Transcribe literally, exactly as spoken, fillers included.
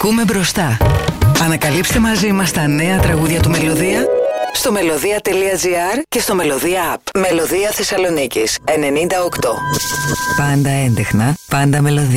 Ακούμε μπροστά. Ανακαλύψτε μαζί μας τα νέα τραγούδια του Μελωδία στο μελωδία τελεία τζι άρ και στο Μελωδία App. Μελωδία Θεσσαλονίκης ενενήντα οκτώ. Πάντα έντεχνα, πάντα Μελωδία.